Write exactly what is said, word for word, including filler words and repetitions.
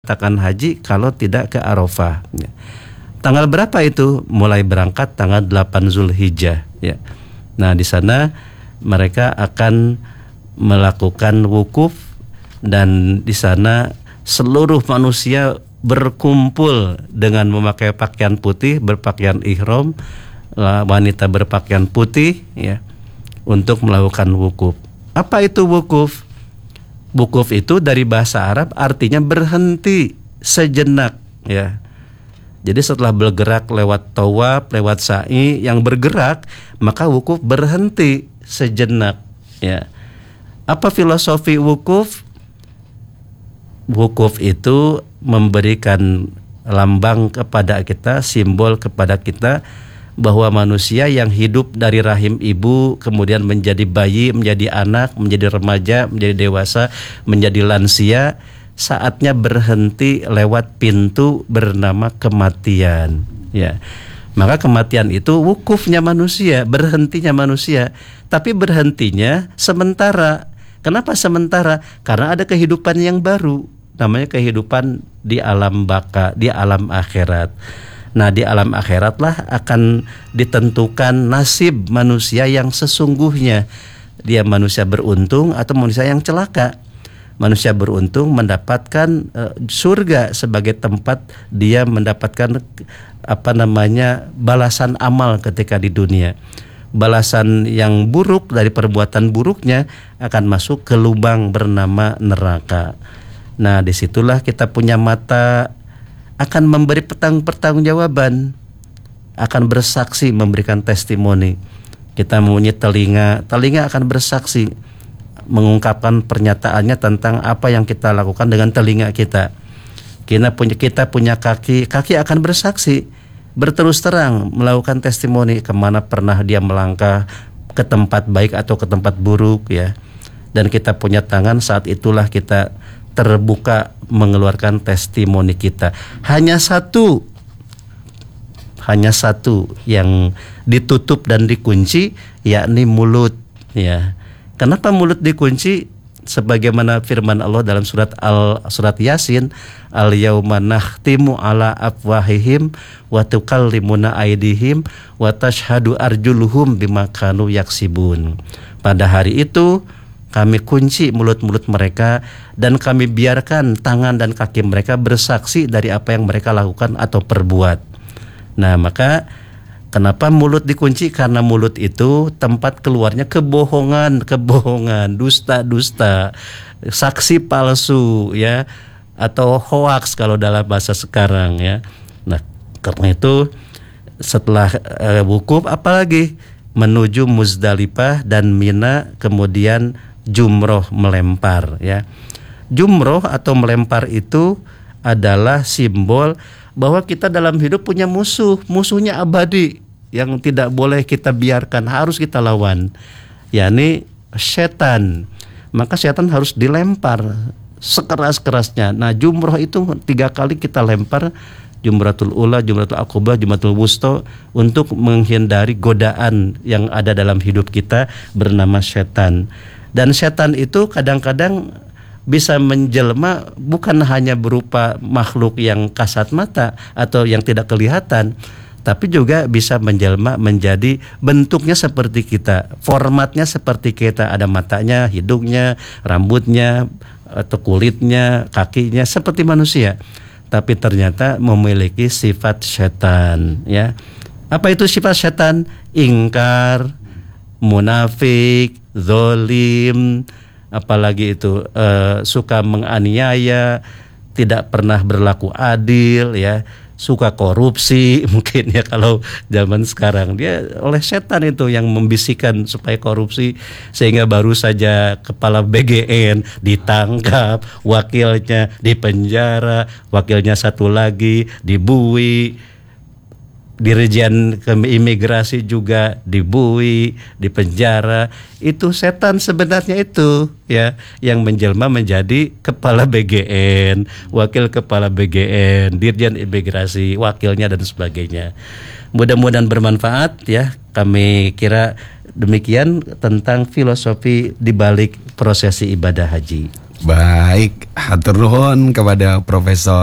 melaksanakan haji kalau tidak ke Arafah. Ya. Tanggal berapa itu? Mulai berangkat tanggal delapan Zulhijjah. Ya. Nah, di sana mereka akan melakukan wukuf dan di sana seluruh manusia berkumpul dengan memakai pakaian putih, berpakaian ihram, wanita berpakaian putih, ya, untuk melakukan wukuf. Apa itu wukuf? Wukuf itu dari bahasa Arab artinya berhenti sejenak, ya. Jadi setelah bergerak lewat tawaf, lewat sa'i yang bergerak, maka wukuf berhenti sejenak, ya. Apa filosofi wukuf? Wukuf itu memberikan lambang kepada kita, simbol kepada kita bahwa manusia yang hidup dari rahim ibu kemudian menjadi bayi, menjadi anak, menjadi remaja, menjadi dewasa, menjadi lansia, saatnya berhenti lewat pintu bernama kematian, ya. Maka kematian itu wukufnya manusia, berhentinya manusia, tapi berhentinya sementara. Kenapa sementara? Karena ada kehidupan yang baru, namanya kehidupan di alam baka, di alam akhirat. Nah, di alam akhirat lah akan ditentukan nasib manusia yang sesungguhnya. Dia manusia beruntung atau manusia yang celaka. Manusia beruntung mendapatkan uh, surga sebagai tempat dia mendapatkan apa namanya balasan amal ketika di dunia. Balasan yang buruk dari perbuatan buruknya akan masuk ke lubang bernama neraka. Nah, disitulah kita punya mata akan memberi pertanggungjawaban, akan bersaksi, memberikan testimoni. Kita mempunyai telinga, telinga akan bersaksi, mengungkapkan pernyataannya tentang apa yang kita lakukan dengan telinga kita. Kita punya kita punya kaki, kaki akan bersaksi, berterus terang melakukan testimoni kemana pernah dia melangkah, ke tempat baik atau ke tempat buruk, ya. Dan kita punya tangan, saat itulah kita terbuka mengeluarkan testimoni kita. Hanya satu, hanya satu yang ditutup dan dikunci, yakni mulut, ya. Kenapa mulut dikunci? Sebagaimana firman Allah dalam surat Al surat Yasin, al yauma nakhtimu ala afwahihim wa tukallimuna aydihim wa tashhadu arjuluhum bima kanu yaksibun. Pada hari itu kami kunci mulut-mulut mereka dan kami biarkan tangan dan kaki mereka bersaksi dari apa yang mereka lakukan atau perbuat. Nah, maka kenapa mulut dikunci? Karena mulut itu tempat keluarnya kebohongan, kebohongan, dusta-dusta, saksi palsu, ya, atau hoaks kalau dalam bahasa sekarang, ya. Nah, karena itu setelah uh, wukuf apalagi menuju Muzdalifah dan Mina, kemudian jumroh, melempar, ya. Jumroh atau melempar itu adalah simbol bahwa kita dalam hidup punya musuh, musuhnya abadi yang tidak boleh kita biarkan, harus kita lawan, yakni setan. Maka setan harus dilempar sekeras-kerasnya. Nah, jumroh itu tiga kali kita lempar, Jumratul Ula, Jumratul Aqobah, Jumratul Wusta, untuk menghindari godaan yang ada dalam hidup kita bernama setan. Dan setan itu kadang-kadang bisa menjelma bukan hanya berupa makhluk yang kasat mata atau yang tidak kelihatan, tapi juga bisa menjelma menjadi bentuknya seperti kita, formatnya seperti kita, ada matanya, hidungnya, rambutnya, atau kulitnya, kakinya seperti manusia, tapi ternyata memiliki sifat setan, ya. Apa itu sifat setan? Ingkar, munafik, zolim, apalagi itu uh, suka menganiaya, tidak pernah berlaku adil, ya, suka korupsi mungkin, ya, kalau zaman sekarang. Dia oleh setan itu yang membisikkan supaya korupsi, sehingga baru saja kepala B G N ditangkap, wakilnya dipenjara, wakilnya satu lagi dibui, Dirjen Imigrasi juga dibui, dipenjara. Itu setan sebenarnya itu, ya, yang menjelma menjadi kepala B G N, wakil kepala B G N, Dirjen Imigrasi, wakilnya dan sebagainya. Mudah-mudahan bermanfaat, ya. Kami kira demikian tentang filosofi di balik prosesi ibadah haji. Baik, hatur nuhun kepada Profesor